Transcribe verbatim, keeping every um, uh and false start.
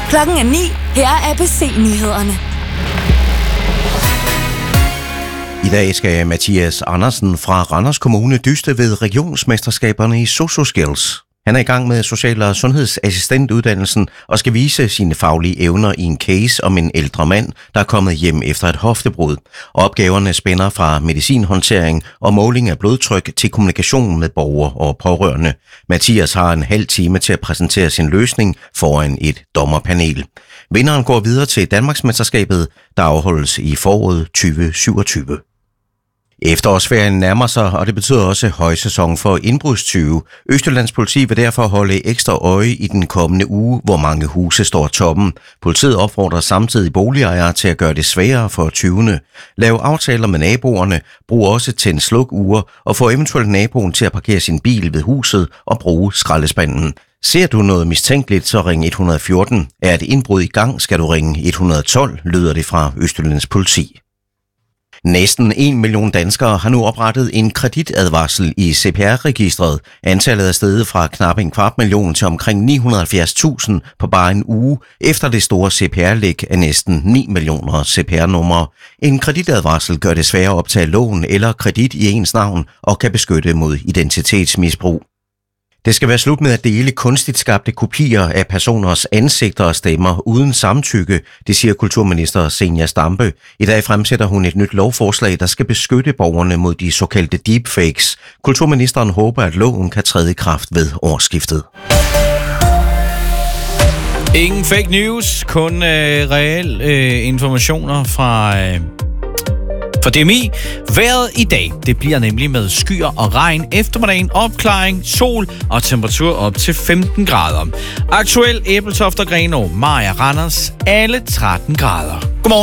Klokken er ni. Her er A B C-nyhederne. I dag skal Mathias Andersen fra Randers Kommune dyste ved regionsmesterskaberne i Sosu Skills. Han er i gang med social- og sundhedsassistentuddannelsen og skal vise sine faglige evner i en case om en ældre mand, der er kommet hjem efter et hoftebrud. Opgaverne spænder fra medicinhåndtering og måling af blodtryk til kommunikation med borgere og pårørende. Mathias har en halv time til at præsentere sin løsning foran et dommerpanel. Vinderen går videre til Danmarksmesterskabet, der afholdes i foråret tyve syvogtyve. Efterårsferien nærmer sig, og det betyder også højsæson for indbrudstyve. Østjyllands politi vil derfor holde ekstra øje i den kommende uge, hvor mange huse står toppen. Politiet opfordrer samtidig boligejere til at gøre det sværere for tyvene. Lav aftaler med naboerne, brug også tænd-sluk-ure og få eventuelt naboen til at parkere sin bil ved huset og bruge skraldespanden. Ser du noget mistænkeligt, så ring et hundrede og fjorten. Er et indbrud i gang, skal du ringe et hundrede og tolv, lyder det fra Østjyllands politi. Næsten en million danskere har nu oprettet en kreditadvarsel i C P R-registret. Antallet er steget fra knap en kvart million til omkring ni hundrede og halvfjerds tusind på bare en uge, efter det store C P R-læk af næsten ni millioner C P R-numre. En kreditadvarsel gør det sværere at optage lån eller kredit i ens navn og kan beskytte mod identitetsmisbrug. Det skal være slut med at dele kunstigt skabte kopier af personers ansigter og stemmer uden samtykke, det siger kulturminister Zenia Stampe. I dag fremsætter hun et nyt lovforslag, der skal beskytte borgerne mod de såkaldte deepfakes. Kulturministeren håber, at loven kan træde i kraft ved årsskiftet. Ingen fake news, kun øh, reelle øh, informationer fra... Øh For D M I, vejret i dag, det bliver nemlig med skyer og regn, eftermiddagen opklaring, sol og temperatur op til femten grader. Aktuel Ebeltoft og Grenaa, Mariager, Randers, alle tretten grader. Godmorgen.